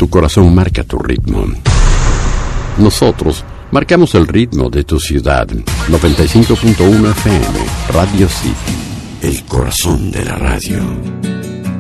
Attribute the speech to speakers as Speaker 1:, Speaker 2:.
Speaker 1: Tu corazón marca tu ritmo. Nosotros marcamos el ritmo de tu ciudad. 95.1 FM, Radio City, el corazón de la radio.